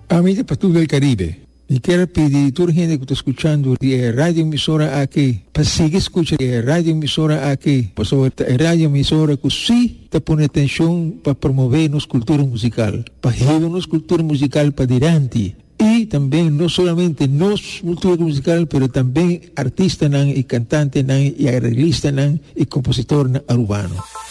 Amiga para todo el Caribe, y quiero pedir a toda la gente que está escuchando la radio emisora aquí, para seguir escuchando la radio emisora aquí, pues sobre la radio emisora que sí te pone atención para promover nuestra cultura musical, para llevar nuestra cultura musical para adelante. Y también no solamente nuestra cultura musical, pero también artistas y cantantes y arreglistas y compositores urbanos.